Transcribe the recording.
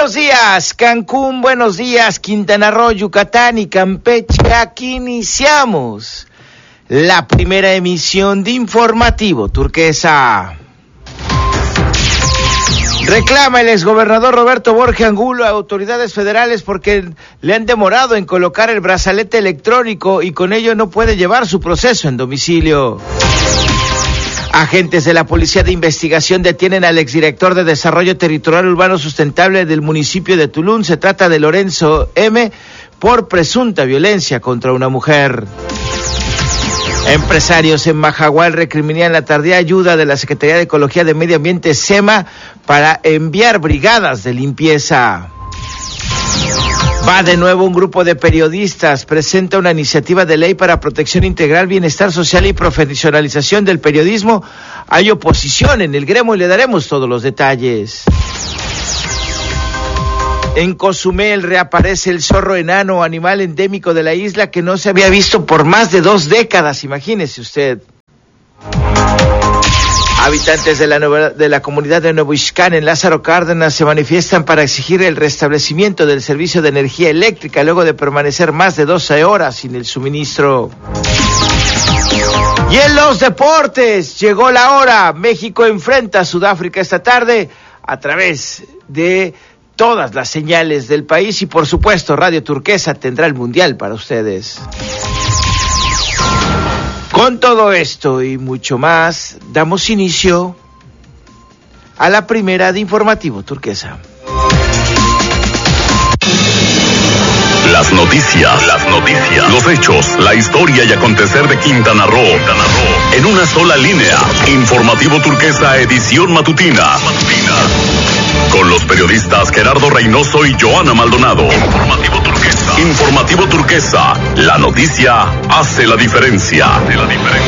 Buenos días, Cancún, buenos días, Quintana Roo, Yucatán y Campeche. Aquí iniciamos la primera emisión de Informativo Turquesa. Reclama el exgobernador Roberto Borge Angulo a autoridades federales porque le han demorado en colocar el brazalete electrónico y con ello no puede llevar su proceso en domicilio. Agentes de la Policía de Investigación detienen al exdirector de Desarrollo Territorial Urbano Sustentable del municipio de Tulum. Se trata de Lorenzo M. por presunta violencia contra una mujer. Empresarios en Majahual recriminan la tardía ayuda de la Secretaría de Ecología de Medio Ambiente, SEMA, para enviar brigadas de limpieza. Va de nuevo un grupo de periodistas, presenta una iniciativa de ley para protección integral, bienestar social y profesionalización del periodismo. Hay oposición en el gremio y le daremos todos los detalles. En Cozumel reaparece el zorro enano, animal endémico de la isla que no se había visto por más de 2 décadas, imagínese usted. Habitantes de la comunidad de Nuevo Ixcán en Lázaro Cárdenas se manifiestan para exigir el restablecimiento del servicio de energía eléctrica luego de permanecer más de 12 horas sin el suministro. Y en los deportes llegó la hora. México enfrenta a Sudáfrica esta tarde a través de todas las señales del país y por supuesto Radio Turquesa tendrá el Mundial para ustedes. Con todo esto y mucho más, damos inicio a la primera de Informativo Turquesa. Las noticias, los hechos, la historia y acontecer de Quintana Roo. En una sola línea. Informativo Turquesa, edición matutina. Con los periodistas Gerardo Reynoso y Joana Maldonado. Informativo Turquesa. La noticia hace la diferencia.